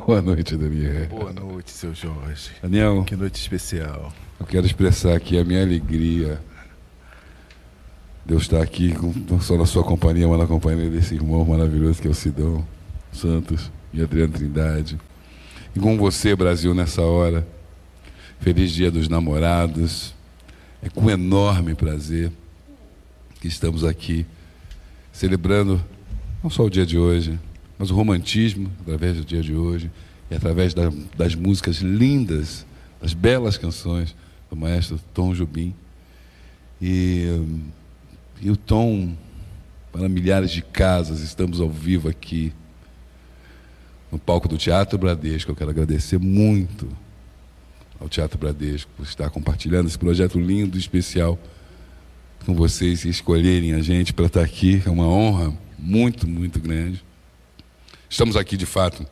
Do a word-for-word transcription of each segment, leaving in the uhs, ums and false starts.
Boa noite, Daniel. Boa noite, seu Jorge. Daniel, que noite especial. Eu quero expressar aqui a minha alegria de eu estar aqui, com, não só na sua companhia, mas na companhia desse irmão maravilhoso que é o Sidão Santos e Adriano Trindade. E com você, Brasil, nessa hora. Feliz Dia dos Namorados. É com enorme prazer que estamos aqui celebrando não só o dia de hoje, mas o romantismo através do dia de hoje e através da, das músicas lindas, das belas canções do maestro Tom Jobim. E, e o Tom, para milhares de casas, estamos ao vivo aqui no palco do Teatro Bradesco. Eu quero agradecer muito ao Teatro Bradesco por estar compartilhando esse projeto lindo e especial com vocês e escolherem a gente para estar aqui. É uma honra muito, muito grande. Estamos aqui, de fato,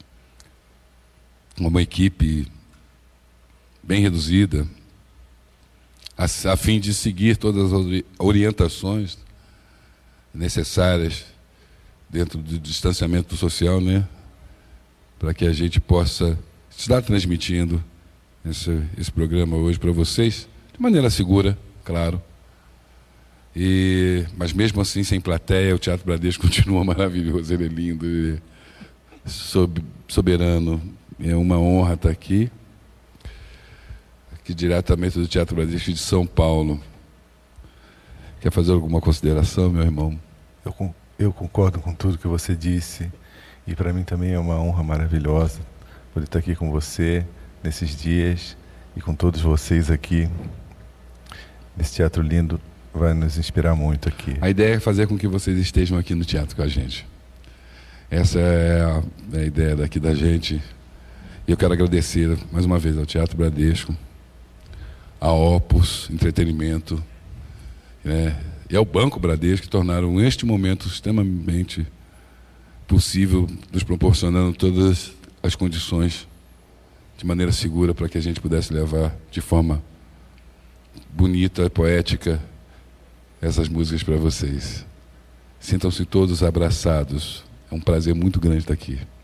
com uma equipe bem reduzida, a, a fim de seguir todas as orientações necessárias dentro do distanciamento social, né? Para que a gente possa estar transmitindo esse, esse programa hoje para vocês, de maneira segura, claro. E, mas mesmo assim, sem plateia, o Teatro Bradesco continua maravilhoso, ele é lindo, ele é sob, soberano. É uma honra estar aqui, aqui diretamente do Teatro Bradesco de São Paulo. Quer fazer alguma consideração, meu irmão? Eu, eu concordo com tudo que você disse, e para mim também é uma honra maravilhosa poder estar aqui com você nesses dias e com todos vocês aqui nesse teatro lindo. Vai nos inspirar muito aqui. A ideia é fazer com que vocês estejam aqui no teatro com a gente. Essa é a, é a ideia daqui da gente. E eu quero agradecer mais uma vez ao Teatro Bradesco, a Opus Entretenimento, né, e ao Banco Bradesco, que tornaram este momento extremamente possível, nos proporcionando todas as condições de maneira segura para que a gente pudesse levar de forma bonita, poética, essas músicas para vocês. Sintam-se todos abraçados. É um prazer muito grande estar aqui.